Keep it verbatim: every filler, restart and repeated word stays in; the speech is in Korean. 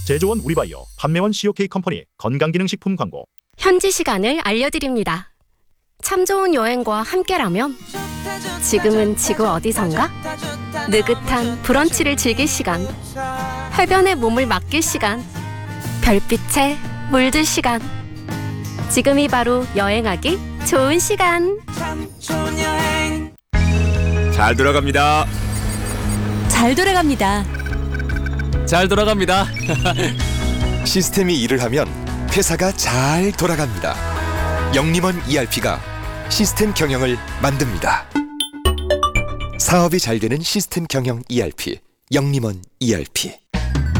제조원 우리바이오, 판매원 씨오케이 컴퍼니 건강기능식품 광고. 현지 시간을 알려드립니다. 참 좋은 여행과 함께라면 지금은 지구 어디선가? 느긋한 브런치를 즐길 시간, 해변에 몸을 맡길 시간, 별빛에 물들 시간. 지금이 바로 여행하기 좋은 시간. 잘 돌아갑니다. 잘 돌아갑니다. 잘 돌아갑니다. 시스템이 일을 하면 회사가 잘 돌아갑니다. 영림원 이알피가 시스템 경영을 만듭니다. 사업이 잘 되는 시스템 경영 이알피, 영림원 이알피.